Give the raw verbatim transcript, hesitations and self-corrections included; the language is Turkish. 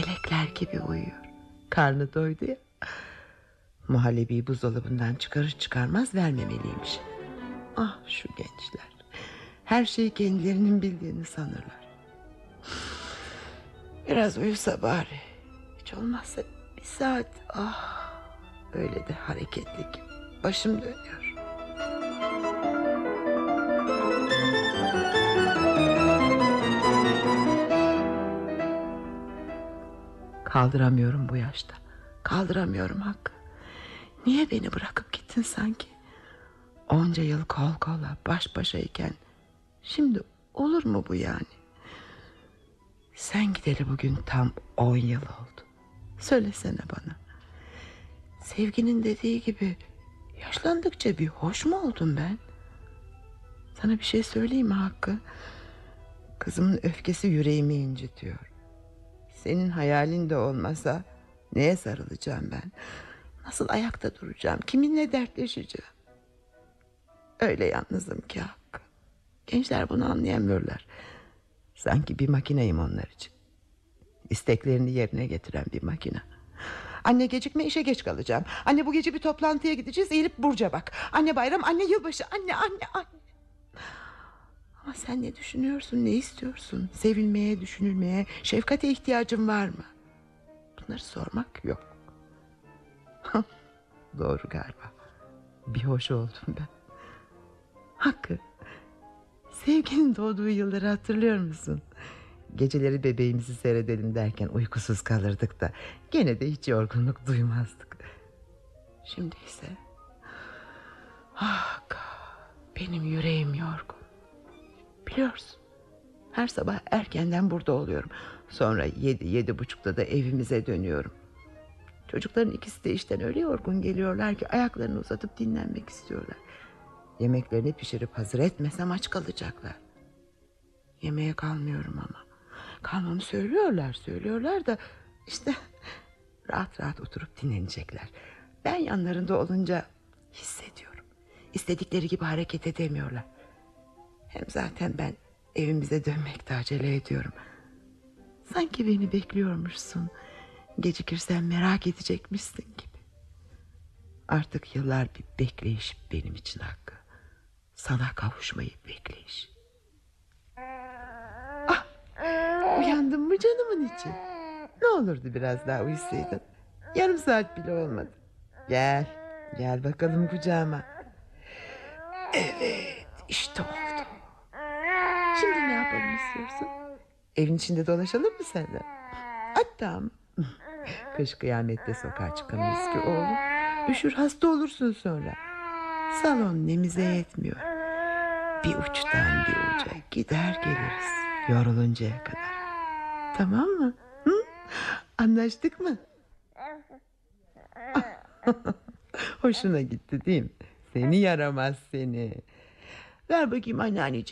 Melekler gibi uyuyor. Karnı doydu ya. Muhallebiyi buzdolabından çıkarır çıkarmaz vermemeliymiş. Ah şu gençler. Her şeyi kendilerinin bildiğini sanırlar. Biraz uyusa bari. Hiç olmazsa bir saat. Ah, öyle de hareketli ki başım dönüyor. Kaldıramıyorum bu yaşta. Kaldıramıyorum Hakkı. Niye beni bırakıp gittin sanki? Onca yıl kol kola baş başayken şimdi olur mu bu yani? Sen gideli bugün tam on yıl oldu. Söylesene bana. Sevginin dediği gibi yaşlandıkça bir hoş mu oldum ben? Sana bir şey söyleyeyim mi Hakkı? Kızımın öfkesi yüreğimi incitiyor. Senin hayalin de olmasa neye sarılacağım ben? Nasıl ayakta duracağım? Kiminle dertleşeceğim? Öyle yalnızım ki Hakkı. Gençler bunu anlayamıyorlar. Sanki bir makineyim onlar için. İsteklerini yerine getiren bir makine. Anne gecikme, işe geç kalacağım. Anne bu gece bir toplantıya gideceğiz, eğilip Burcu'ya bak. Anne bayram, anne yılbaşı, anne anne anne. Ama sen ne düşünüyorsun, ne istiyorsun? Sevilmeye, düşünülmeye, şefkate ihtiyacın var mı? Bunları sormak yok. Doğru galiba. Bir hoş oldum ben. Hakkı, sevginin doğduğu yılları hatırlıyor musun? Geceleri bebeğimizi seyredelim derken uykusuz kalırdık da gene de hiç yorgunluk duymazdık. Şimdi ise ah, benim yüreğim yorgun. Biliyorsun, her sabah erkenden burada oluyorum. Sonra yedi, yedi buçukta da evimize dönüyorum. Çocukların ikisi de işten öyle yorgun geliyorlar ki ayaklarını uzatıp dinlenmek istiyorlar. Yemeklerini pişirip hazır etmesem aç kalacaklar. Yemeğe kalmıyorum ama. Kalmamı söylüyorlar söylüyorlar da işte rahat rahat oturup dinlenecekler. Ben yanlarında olunca hissediyorum. İstedikleri gibi hareket edemiyorlar. Hem zaten ben evimize dönmekte acele ediyorum. Sanki beni bekliyormuşsun. Gecikirsem merak edecekmişsin gibi. Artık yıllar bir bekleyiş benim için Hakkı. Sana kavuşmayı bekleyiş. Ah, uyandın mı canımın içi? Ne olurdu biraz daha uyusaydın. Yarım saat bile olmadı. Gel, gel bakalım kucağıma. Evet, işte oldu. Şimdi ne yapalım istiyorsun? Evin içinde dolaşalım mı seninle? Hatta kış kıyamette sokağa çıkamayız ki oğlum. Üşür hasta olursun sonra. Salon nemize yetmiyor. Bir uçtan bir uca gider geliriz yoruluncaya kadar. Tamam mı? Hı? Anlaştık mı? Hoşuna gitti değil mi? Seni yaramaz seni. Ver bakayım anneanneciğim.